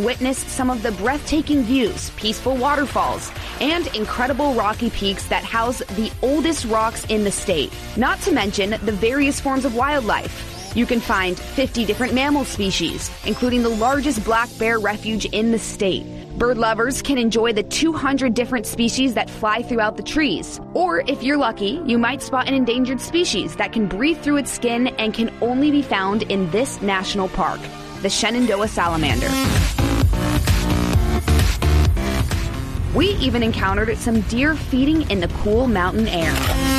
witness some of the breathtaking views, peaceful waterfalls, and incredible rocky peaks that house the oldest rocks in the state. Not to mention the various forms of wildlife. You can find 50 different mammal species, including the largest black bear refuge in the state. Bird lovers can enjoy the 200 different species that fly throughout the trees. Or if you're lucky, you might spot an endangered species that can breathe through its skin and can only be found in this national park, the Shenandoah salamander. We even encountered some deer feeding in the cool mountain air.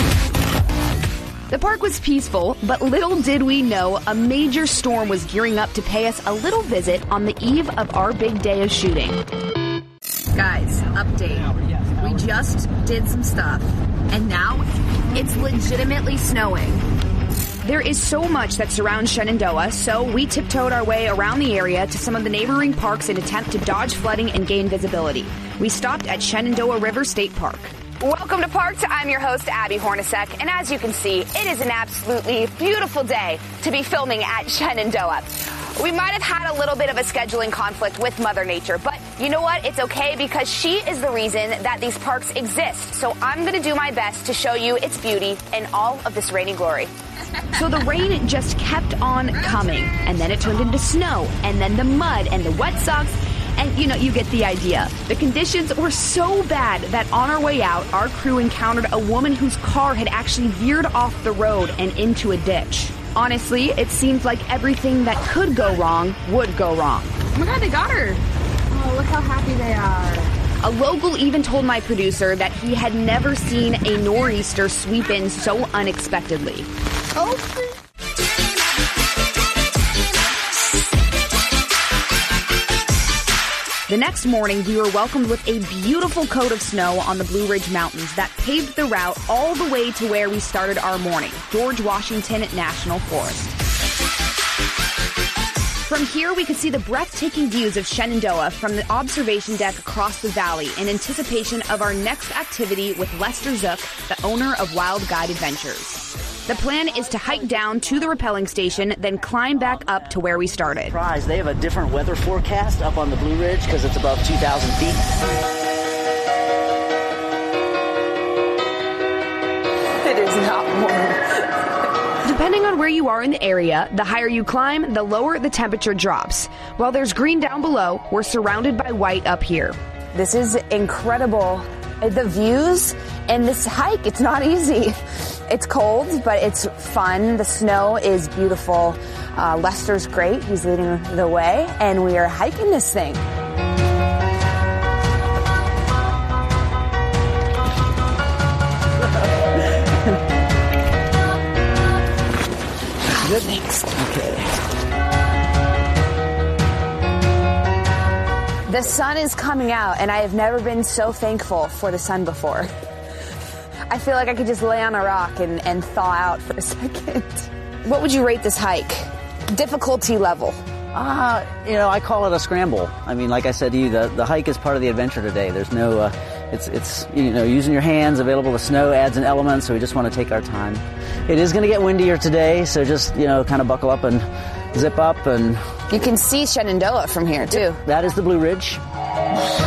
The park was peaceful, but little did we know a major storm was gearing up to pay us a little visit on the eve of our big day of shooting. Guys, update. We just did some stuff, and now it's legitimately snowing. There is so much that surrounds Shenandoah, so we tiptoed our way around the area to some of the neighboring parks in an attempt to dodge flooding and gain visibility. We stopped at Shenandoah River State Park. Welcome to Parks. I'm your host, Abby Hornacek, and as you can see, it is an absolutely beautiful day to be filming at Shenandoah. We might have had a little bit of a scheduling conflict with Mother Nature, but you know what? It's okay because she is the reason that these parks exist. So I'm going to do my best to show you its beauty and all of this rainy glory. So the rain just kept on coming, and then it turned into snow, and then the mud and the wet socks. And, you get the idea. The conditions were so bad that on our way out, our crew encountered a woman whose car had actually veered off the road and into a ditch. Honestly, it seemed like everything that could go wrong would go wrong. Oh my God, they got her. Oh, look how happy they are. A local even told my producer that he had never seen a nor'easter sweep in so unexpectedly. Oh, The next morning, we were welcomed with a beautiful coat of snow on the Blue Ridge Mountains that paved the route all the way to where we started our morning, George Washington National Forest. From here, we could see the breathtaking views of Shenandoah from the observation deck across the valley in anticipation of our next activity with Lester Zook, the owner of Wild Guide Adventures. The plan is to hike down to the rappelling station, then climb back up to where we started. They have a different weather forecast up on the Blue Ridge because it's above 2,000 feet. It is not warm. Depending on where you are in the area, the higher you climb, the lower the temperature drops. While there's green down below, we're surrounded by white up here. This is incredible. The views and this hike, it's not easy. It's cold, but it's fun. The snow is beautiful. Lester's great. He's leading the way, and we are hiking this thing. Good. Thanks. Okay. The sun is coming out, and I have never been so thankful for the sun before. I feel like I could just lay on a rock and thaw out for a second. What would you rate this hike? Difficulty level? I call it a scramble. I mean, like I said to you, the hike is part of the adventure today. There's no, it's using your hands, available the snow adds an element, so we just want to take our time. It is going to get windier today, so just, kind of buckle up and zip up. And you can see Shenandoah from here, too. That is the Blue Ridge.